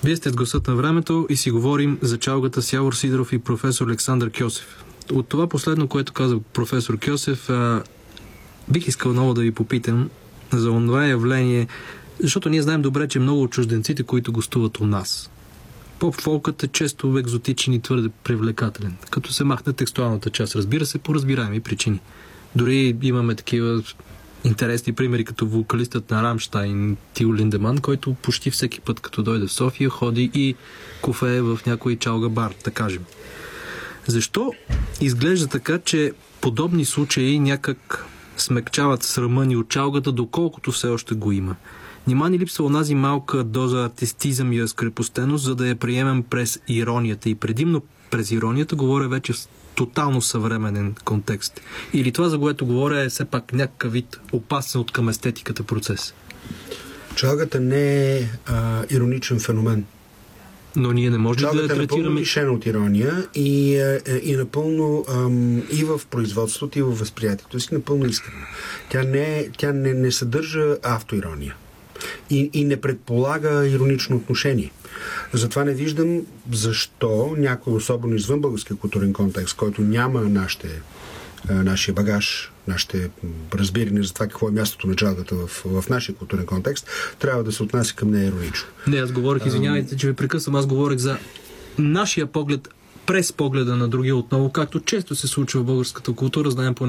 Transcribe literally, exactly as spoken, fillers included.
Вие сте с гласът на времето и си говорим за чалгата с Явор Сидеров и професор Александър Кьосев. От това последно, което каза професор Кьосев, а, бих искал много да ви попитам за онова явление, защото ние знаем добре, че много от чужденците, които гостуват у нас, поп-фолкът е често екзотичен и твърде привлекателен, като се махне текстуалната част, разбира се, по разбираеми причини. Дори имаме такива интересни примери, като вокалистът на Рамщайн Тил Линдеман, който почти всеки път, като дойде в София, ходи и кофее в някой чалга бар, да кажем. Защо изглежда така, че подобни случаи някак смекчават срама ни от чалгата, доколкото все още го има? Нима ни липсва онази малка доза артистизъм и разкрепостеност, за да я приемем през иронията? И предимно през иронията говоря вече в тотално съвременен контекст. Или това, за което говоря, е все пак някакъв вид опасен от към естетиката процес? Чалгата не е а, ироничен феномен. Но ние не можем Чалгата да я третираме... Чалгата е напълно лишена от ирония и, и напълно ам, и в производството, и в възприятието си напълно искрена. Тя, не, тя не, не съдържа автоирония и, и не предполага иронично отношение. Затова не виждам защо някой, особено извън българския културен контекст, който няма нашите, нашия багаж, нашите разбиране за това какво е мястото на чалгата в, в нашия културен контекст, трябва да се отнася към нея иронично. Не, аз говорих, извинявайте, че ви прекъсвам, аз говорих за нашия поглед през погледа на другия отново, както често се случва в българската култура, знаем по